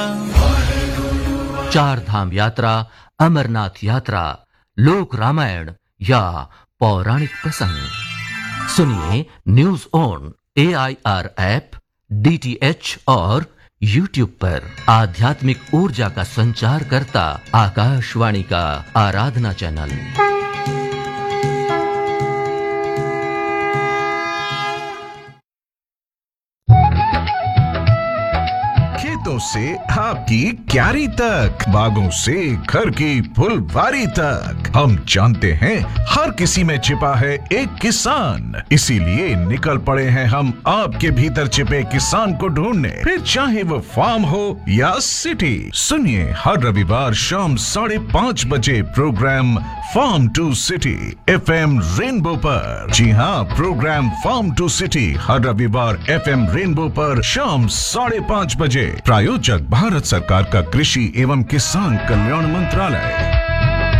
चार धाम यात्रा, अमरनाथ यात्रा, लोक रामायण या पौराणिक प्रसंग सुनिए news on AIR app, DTH और YouTube पर। आध्यात्मिक ऊर्जा का संचार करता आकाशवाणी का आराधना चैनल। खेतों से आपकी क्यारी तक, बागों से घर की फुलवारी तक, हम जानते हैं हर किसी में छिपा है एक किसान। इसीलिए निकल पड़े हैं हम आपके भीतर छिपे किसान को ढूंढने। फिर चाहे वो फार्म हो या सिटी, सुनिए हर रविवार शाम 5:30 बजे programme farm to city FM rainbow पर। जी हाँ, प्रोग्राम फार्म टू सिटी हर रविवार FM रेनबो पर शाम 5:30 बजे। प्रायोजक भारत सरकार का कृषि एवं किसान कल्याण मंत्रालय।